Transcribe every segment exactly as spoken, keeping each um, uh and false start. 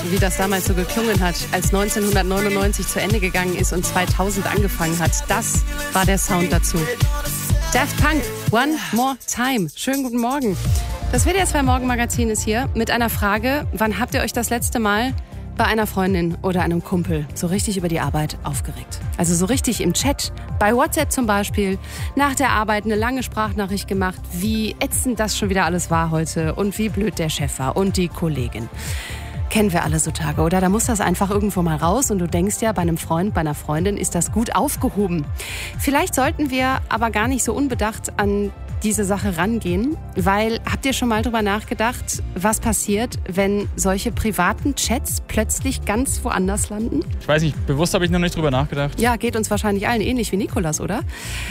wie das damals so geklungen hat, als neunzehnhundertneunundneunzig zu Ende gegangen ist und zweitausend angefangen hat. Das war der Sound dazu. Daft Punk, One More Time. Schönen guten Morgen. Das W D R zwei Morgenmagazin ist hier mit einer Frage: Wann habt ihr euch das letzte Mal bei einer Freundin oder einem Kumpel so richtig über die Arbeit aufgeregt? Also so richtig im Chat, bei WhatsApp zum Beispiel, nach der Arbeit eine lange Sprachnachricht gemacht, wie ätzend das schon wieder alles war heute und wie blöd der Chef war und die Kollegin. Kennen wir alle so Tage, oder? Da muss das einfach irgendwo mal raus und du denkst ja, bei einem Freund, bei einer Freundin ist das gut aufgehoben. Vielleicht sollten wir aber gar nicht so unbedacht an diese Sache rangehen, weil, habt ihr schon mal drüber nachgedacht, was passiert, wenn solche privaten Chats plötzlich ganz woanders landen? Ich weiß nicht, bewusst habe ich noch nicht drüber nachgedacht. Ja, geht uns wahrscheinlich allen ähnlich wie Nikolas, oder?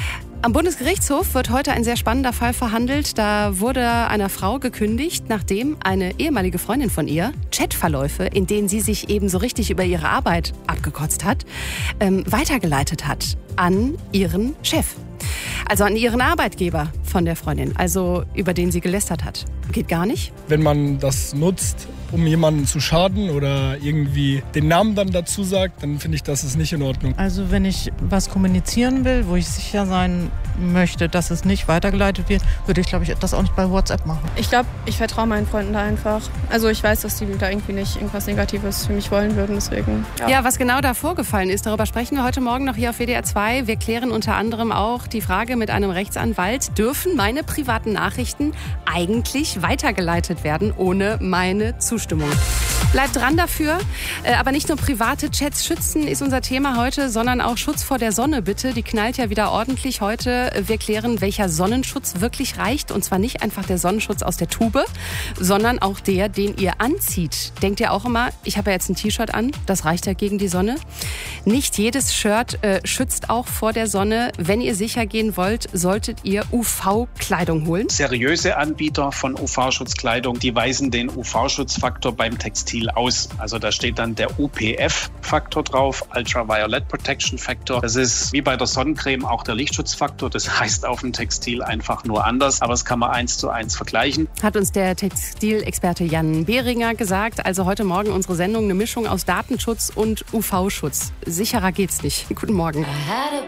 Am Bundesgerichtshof wird heute ein sehr spannender Fall verhandelt. Da wurde einer Frau gekündigt, nachdem eine ehemalige Freundin von ihr Chatverläufe, in denen sie sich eben so richtig über ihre Arbeit abgekotzt hat, ähm, weitergeleitet hat an ihren Chef. Also an ihren Arbeitgeber von der Freundin, also über den sie gelästert hat. Geht gar nicht. Wenn man das nutzt, um jemanden zu schaden oder irgendwie den Namen dann dazu sagt, dann finde ich, das ist nicht in Ordnung. Also wenn ich was kommunizieren will, wo ich sicher sein möchte, dass es nicht weitergeleitet wird, würde ich, glaube ich, das auch nicht bei WhatsApp machen. Ich glaube, ich vertraue meinen Freunden da einfach. Also ich weiß, dass die da irgendwie nicht irgendwas Negatives für mich wollen würden, deswegen. Ja. ja, was genau da vorgefallen ist, darüber sprechen wir heute Morgen noch hier auf W D R zwei. Wir klären unter anderem auch die Frage mit einem Rechtsanwalt: Dürfen meine privaten Nachrichten eigentlich weitergeleitet werden ohne meine Zustimmung? Bleibt dran dafür. Aber nicht nur private Chats schützen ist unser Thema heute, sondern auch Schutz vor der Sonne, bitte. Die knallt ja wieder ordentlich heute. Wir klären, welcher Sonnenschutz wirklich reicht. Und zwar nicht einfach der Sonnenschutz aus der Tube, sondern auch der, den ihr anzieht. Denkt ihr auch immer, ich habe ja jetzt ein T-Shirt an, das reicht ja gegen die Sonne? Nicht jedes Shirt äh, schützt auch vor der Sonne. Wenn ihr sicher gehen wollt, solltet ihr U V-Kleidung holen. Seriöse Anbieter von U V-Schutzkleidung, die weisen den U V-Schutzfaktor beim Textil aus. Also da steht dann der U P F-Faktor drauf, Ultraviolet Protection Factor. Das ist wie bei der Sonnencreme auch der Lichtschutzfaktor. Das heißt auf dem Textil einfach nur anders, aber das kann man eins zu eins vergleichen. Hat uns der Textilexperte Jan Behringer gesagt. Also heute Morgen unsere Sendung eine Mischung aus Datenschutz und U V-Schutz. Sicherer geht's nicht. Guten Morgen.